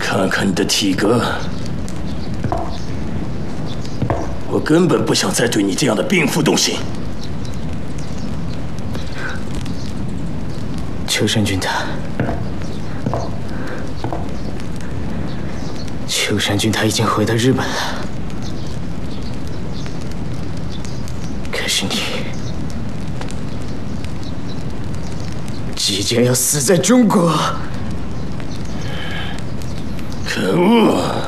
看看你的体格，我根本不想再对你这样的病妇动刑。 秋山君秋山君他已经回到日本了，可是你即将要死在中国。 可恶！